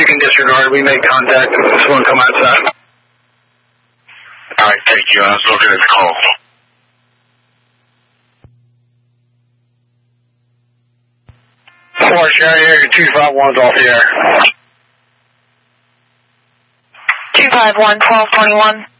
you can disregard. We make contact. Someone come outside. All right, thank you. I was looking at the call. Florida County Area 251's off the air. 251, 1221.